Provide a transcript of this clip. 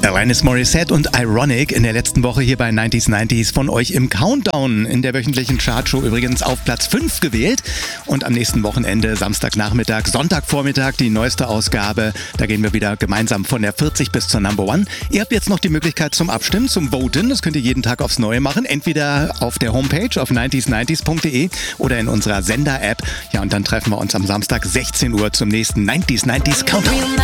Alanis Morissette und Ironic in der letzten Woche hier bei 90s von euch im Countdown. In der wöchentlichen Chartshow übrigens auf Platz 5 gewählt. Und am nächsten Wochenende, Samstagnachmittag, Sonntagvormittag, die neueste Ausgabe. Da gehen wir wieder gemeinsam von der 40 bis zur Number One. Ihr habt jetzt noch die Möglichkeit zum Abstimmen, zum Voten. Das könnt ihr jeden Tag aufs Neue machen. Entweder auf der Homepage auf 90s.de oder in unserer Sender-App. Ja, und dann treffen wir uns am Samstag 16 Uhr zum nächsten 90s Countdown.